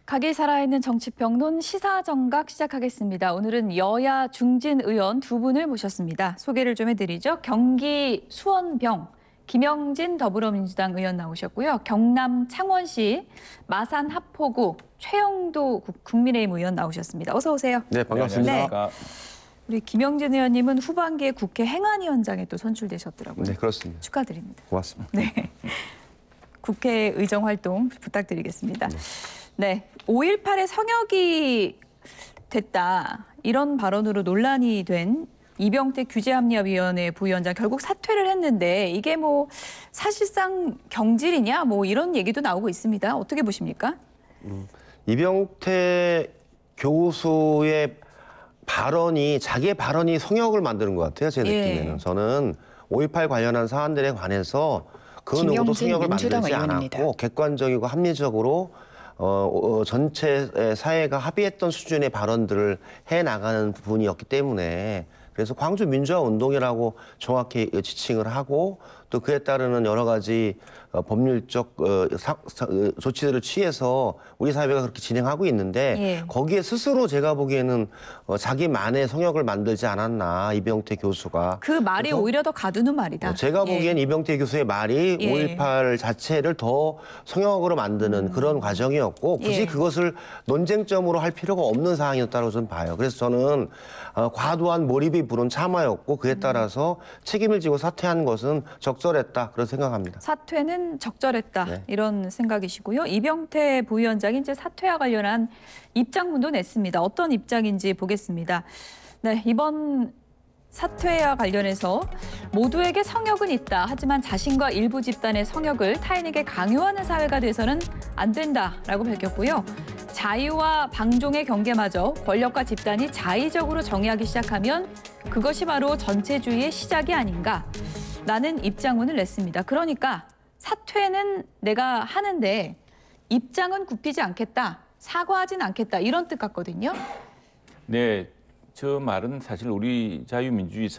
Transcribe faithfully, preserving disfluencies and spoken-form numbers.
각이 살아있는 정치평론 시사정각 시작하겠습니다. 오늘은 여야 중진 의원 두 분을 모셨습니다. 소개를 좀 해드리죠. 경기 수원병 김영진 더불어민주당 의원 나오셨고요. 경남 창원시 마산 하포구 최영도 국민의힘 의원 나오셨습니다. 어서 오세요. 네, 반갑습니다. 네. 우리 김영진 의원님은 후반기에 국회 행안위원장에 또 선출되셨더라고요. 네, 그렇습니다. 축하드립니다. 고맙습니다. 네. 국회 의정 활동 부탁드리겠습니다. 네. 네, 오일팔의 성역이 됐다. 이런 발언으로 논란이 된 이병택 규제합리화위원회 부위원장 결국 사퇴를 했는데 이게 뭐 사실상 경질이냐 뭐 이런 얘기도 나오고 있습니다. 어떻게 보십니까? 음, 이병택 교수의 발언이 자기의 발언이 성역을 만드는 것 같아요. 제 느낌에는. 예. 저는 오일팔 관련한 사안들에 관해서 그 누구도 성역을 만들지 의원입니다. 않았고 객관적이고 합리적으로 어, 어, 전체 사회가 합의했던 수준의 발언들을 해나가는 부분이었기 때문에 그래서 광주 민주화 운동이라고 정확히 지칭을 하고 또 그에 따르는 여러 가지 어, 법률적 어, 사, 사, 어, 조치들을 취해서 우리 사회가 그렇게 진행하고 있는데 예. 거기에 스스로 제가 보기에는 어, 자기만의 성역을 만들지 않았나 이병택 교수가. 그 말이 오히려 더 가두는 말이다. 어, 제가 보기엔 예. 이병택 교수의 말이 예. 오일팔 자체를 더 성역으로 만드는 음. 그런 과정이었고 굳이 예. 그것을 논쟁점으로 할 필요가 없는 사항이었다고 저는 봐요. 그래서 저는 어, 과도한 몰입이 부른 참화였고 그에 따라서 책임을 지고 사퇴한 것은 적절했다 그런 생각합니다. 사퇴는 적절했다 네. 이런 생각이시고요. 이병택 부위원장이 이제 사퇴와 관련한 입장문도 냈습니다. 어떤 입장인지 보겠습니다. 네, 이번 사퇴와 관련해서 모두에게 성역은 있다. 하지만 자신과 일부 집단의 성역을 타인에게 강요하는 사회가 돼서는 안 된다라고 밝혔고요. 자유와 방종의 경계마저 권력과 집단이 자의적으로 정의하기 시작하면 그것이 바로 전체주의의 시작이 아닌가. 라는 입장문을 냈습니다. 그러니까 사퇴는 내가 하는데 입장은 굽히지 않겠다, 사과하진 않겠다 이런 뜻 같거든요. 네, 저 말은 사실 우리 자유민주주의